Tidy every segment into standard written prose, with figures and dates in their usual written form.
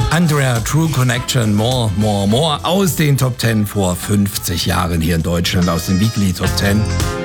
Andrea, True Connection, More, More, More aus den Top 10 vor 50 Jahren hier in Deutschland, aus den Weekly Top 10.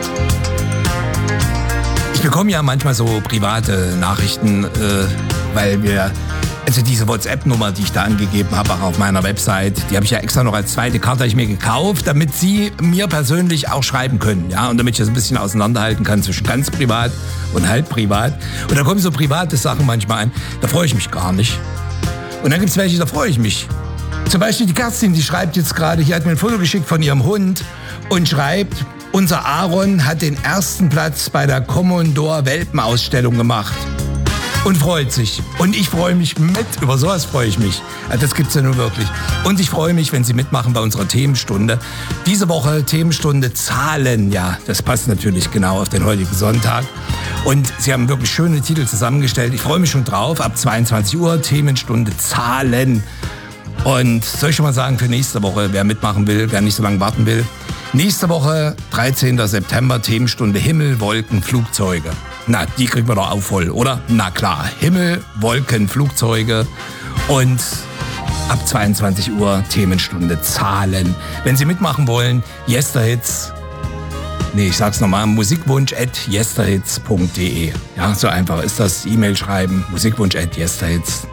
Ich bekomme ja manchmal so private Nachrichten, weil wir, also diese WhatsApp-Nummer, die ich da angegeben habe, auch auf meiner Website, die habe ich ja extra noch als zweite Karte ich mir gekauft, damit Sie mir persönlich auch schreiben können, ja, und damit ich das ein bisschen auseinanderhalten kann zwischen ganz privat und halb privat. Und da kommen so private Sachen manchmal an, da freue ich mich gar nicht. Und dann gibt es welche, da freue ich mich. Zum Beispiel die Kerstin, die schreibt jetzt gerade, hier hat mir ein Foto geschickt von ihrem Hund und schreibt, unser Aaron hat den ersten Platz bei der Commodore Welpenausstellung gemacht. Und freut sich. Und ich freue mich mit. Über sowas freue ich mich. Das gibt's ja nur wirklich. Und ich freue mich, wenn Sie mitmachen bei unserer Themenstunde. Diese Woche Themenstunde Zahlen. Ja, das passt natürlich genau auf den heutigen Sonntag. Und Sie haben wirklich schöne Titel zusammengestellt. Ich freue mich schon drauf. Ab 22 Uhr Themenstunde Zahlen. Und soll ich schon mal sagen, für nächste Woche, wer mitmachen will, wer nicht so lange warten will. Nächste Woche, 13. September, Themenstunde Himmel, Wolken, Flugzeuge. Na, die kriegen wir doch auch voll, oder? Na klar, Himmel, Wolken, Flugzeuge und ab 22 Uhr Themenstunde Zahlen. Wenn Sie mitmachen wollen, Yesterhits, ich sag's nochmal, musikwunsch@yesterhits.de. Ja, so einfach ist das. E-Mail schreiben, musikwunsch@yesterhits.de.